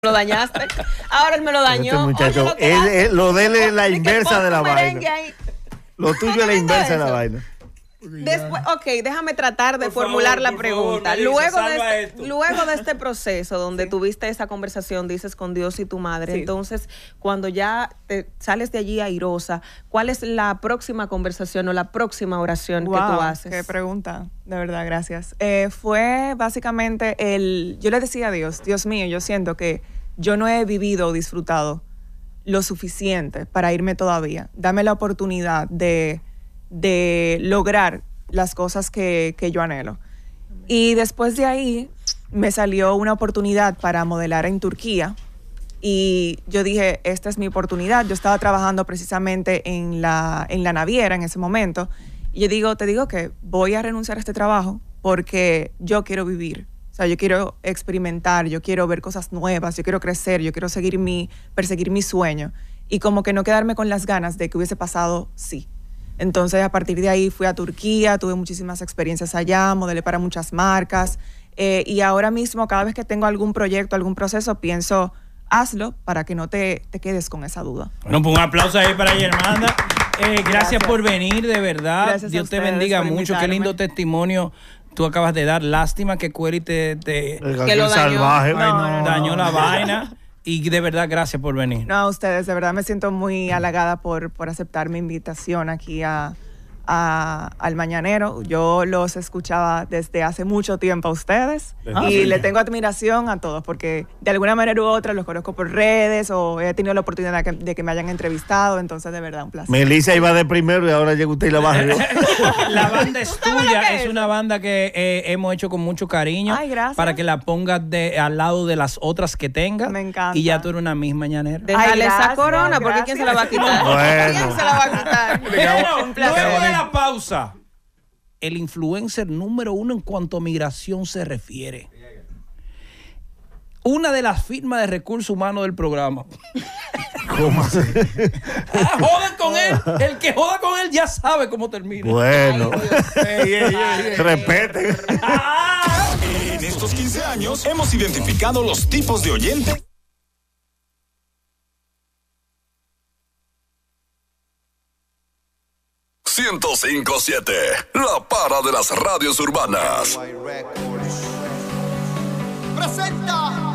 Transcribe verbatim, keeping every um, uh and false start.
Lo dañaste. Ahora él me lo dañó. Este muchacho, Oye, lo, que él, hace, él, lo de él es la inversa de la vaina. Ahí. Lo tuyo es la inversa de la vaina. Después, ok, déjame tratar de por formular favor, la por pregunta. Favor, luego, Melissa, de este, luego de este proceso donde sí. tuviste esa conversación, dices, con Dios y tu madre, sí. entonces, cuando ya te sales de allí airosa, ¿cuál es la próxima conversación o la próxima oración wow, que tú haces? Qué pregunta, de verdad, gracias. Eh, fue básicamente el... Yo le decía a Dios, Dios mío, yo siento que yo no he vivido o disfrutado lo suficiente para irme todavía. Dame la oportunidad de, de lograr las cosas que, que yo anhelo. Y después de ahí me salió una oportunidad para modelar en Turquía y yo dije, esta es mi oportunidad. Yo estaba trabajando precisamente en la, en la naviera en ese momento y yo digo, te digo que voy a renunciar a este trabajo porque yo quiero vivir. O sea, yo quiero experimentar, yo quiero ver cosas nuevas, yo quiero crecer, yo quiero seguir mi, perseguir mi sueño y como que no quedarme con las ganas de que hubiese pasado sí. Entonces, a partir de ahí fui a Turquía, tuve muchísimas experiencias allá, modelé para muchas marcas eh, y ahora mismo cada vez que tengo algún proyecto, algún proceso, pienso, hazlo para que no te, te quedes con esa duda. Bueno, pues un aplauso ahí para Germanda. Eh, gracias, gracias por venir, de verdad. Gracias Dios te bendiga mucho. Qué lindo testimonio tú acabas de dar. Lástima que Query te, te que lo salvaje. Dañó, no, no, dañó la vaina. Y de verdad, gracias por venir. No, a ustedes, de verdad me siento muy halagada por, por aceptar mi invitación aquí a, a, al Mañanero. Yo los escuchaba desde hace mucho tiempo a ustedes ah, y sí. le tengo admiración a todos porque de alguna manera u otra los conozco por redes o he tenido la oportunidad de que, de que me hayan entrevistado, entonces de verdad un placer. Melissa iba de primero y ahora llega usted y la baja. La banda es tuya, es una banda que eh, hemos hecho con mucho cariño. Ay, gracias. Para que la pongas de, al lado de las otras que tengas. Me encanta. Y ya tú eres una misma Mañanera. Déjale esa corona porque gracias. ¿Quién se la va a quitar? Bueno. ¿Quién se la va a quitar? Pero, luego de la pausa, el influencer número uno en cuanto a migración se refiere. Una de las firmas de recursos humanos del programa. ¿Cómo así? Ah, jodan con él. El que joda con él ya sabe cómo termina. Bueno. Ey, ey, ey, ey. Respeten. En estos quince años hemos identificado los tipos de oyente. ciento cinco punto siete, la para de las radios urbanas. Presenta